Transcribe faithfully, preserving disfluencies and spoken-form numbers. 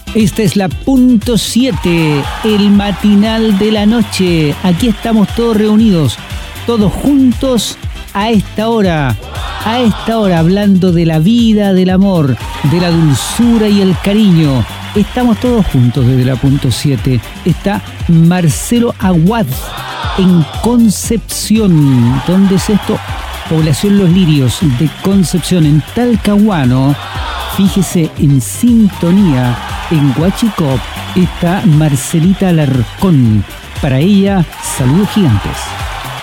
Esta es la punto siete, el matinal de la noche. Aquí estamos todos reunidos, todos juntos a esta hora. A esta hora hablando de la vida, del amor, de la dulzura y el cariño. Estamos todos juntos desde la punto siete. Está Marcelo Aguad en Concepción. ¿Dónde es esto? Población Los Lirios de Concepción, en Talcahuano. Fíjese, en sintonía, en Huachicop está Marcelita Alarcón. Para ella, saludos gigantes.